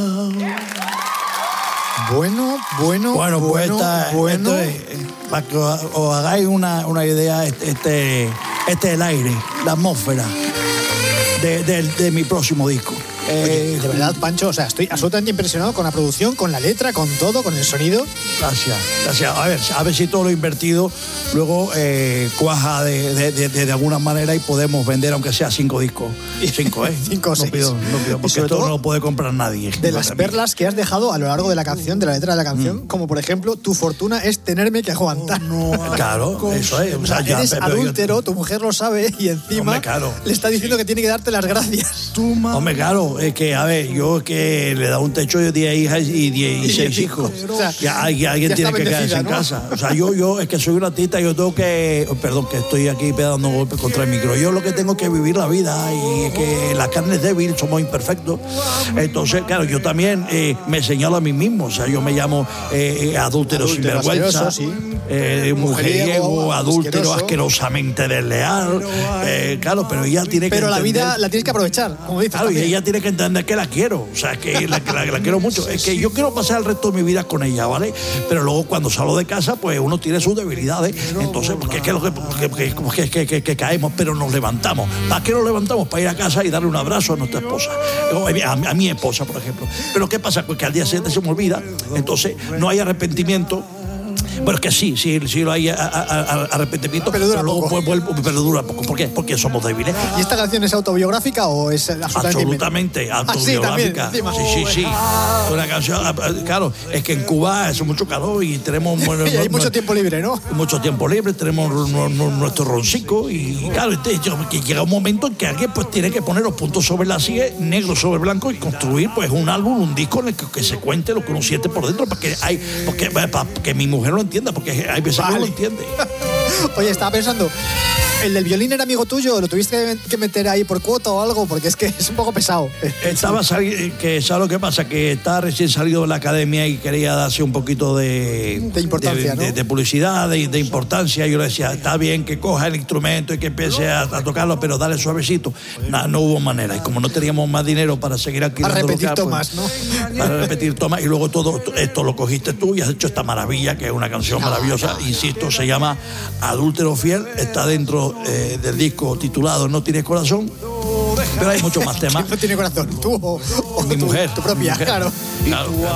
Bueno, para que os hagáis una idea, este es el aire, la atmósfera de mi próximo disco. Oye, de verdad, Pancho, o sea, estoy absolutamente impresionado con la producción, con la letra, con todo, con el sonido. Gracias. A ver si todo lo invertido luego cuaja de alguna manera y podemos vender aunque sea 5 discos. 5, ¿eh? 5 o 6. No pido, porque esto no lo puede comprar nadie. De las perlas que has dejado a lo largo de la canción, de la letra de la canción, como por ejemplo, tu fortuna es tenerme que aguantar. Claro, eso es. O sea, eres adúltero, tu mujer lo sabe y encima le está diciendo que tiene que darte las gracias. Hombre, claro. Es que, a ver, yo que le da un techo de 10 hijas y 6 hijos. O sea, alguien tiene que quedarse en casa. O sea, yo es que soy un artista, yo tengo que... Perdón, que estoy aquí dando golpes contra el micro. Yo lo que tengo que vivir la vida y es que la carne es débil, somos imperfectos. Entonces, claro, yo también me señalo a mí mismo. O sea, yo me llamo adúltero sinvergüenza, mujeriego, adúltero asquerosamente desleal. Claro, pero ella tiene que Pero entender, la vida la tienes que aprovechar, como dices. Claro, y ella tiene que entender que la quiero, o sea, que la quiero mucho. Es que yo quiero pasar el resto de mi vida con ella, ¿vale? Pero luego cuando salgo de casa, pues uno tiene sus debilidades. Entonces, porque es que caemos, pero nos levantamos. ¿Para qué nos levantamos? Para ir a casa y darle un abrazo a nuestra esposa. A mi esposa, por ejemplo. Pero ¿qué pasa? Pues que al día siguiente se me olvida. Entonces, no hay arrepentimiento. Pero es que sí lo hay arrepentimiento, pero dura poco. Pero dura poco. ¿Por qué? Porque somos débiles. ¿Y esta canción es autobiográfica o es absolutamente autobiográfica? Sí. Una canción, claro, es que en Cuba hace mucho calor y tenemos... y hay mucho tiempo libre, ¿no? Mucho tiempo libre, tenemos nuestro roncico y claro, que llega un momento en que alguien pues tiene que poner los puntos sobre la silla, negro sobre blanco y construir pues un álbum, un disco en el que se cuente lo que uno siente por dentro, para que mi mujer lo entienda, porque hay veces que no lo entiende. Oye, estaba pensando, ¿el del violín era amigo tuyo? ¿Lo tuviste que meter ahí por cuota o algo? Porque es que es un poco pesado. ¿Sabes lo que pasa? Que está recién salido de la academia y quería darse un poquito de importancia, ¿no? de publicidad, de importancia. Yo le decía, está bien que coja el instrumento y que empiece a tocarlo, pero dale suavecito. No hubo manera. Y como no teníamos más dinero para seguir alquilando local, repetir tomas, ¿no? Para repetir tomas. Y luego todo esto lo cogiste tú y has hecho esta maravilla, que es una canción maravillosa. Insisto, se llama Adúltero Fiel. Está dentro del disco titulado No Tienes Corazón, pero hay muchos más temas. ¿No tiene corazón? ¿Tú o mi mujer? Tu propia, mi mujer. Claro.